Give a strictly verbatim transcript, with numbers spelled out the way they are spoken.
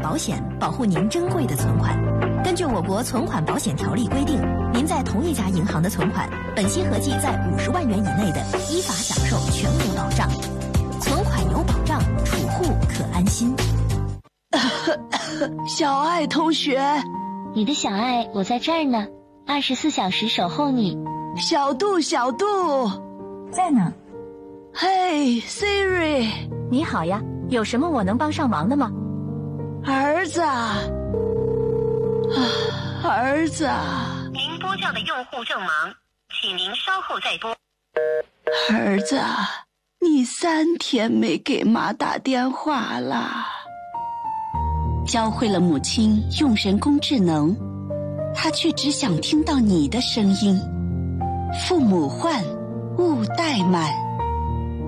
保险，保护您珍贵的存款。根据我国存款保险条例规定，您在同一家银行的存款，本息合计在五十万元以内的，依法享受全额保障。存款有保障，储户可安心。 小爱同学， 你的小爱，我在这儿呢，二十四小时守候你。 小杜，小杜， 在呢。 嘿 ，Siri， 你好呀，有什么我能帮上忙的吗？ 儿子啊，儿子啊！ 您拨叫的用户正忙，请您稍后再拨。 儿子啊，你三天没给妈打电话了。 教会了母亲用人工智能，她却只想听到你的声音。父母唤，勿怠慢。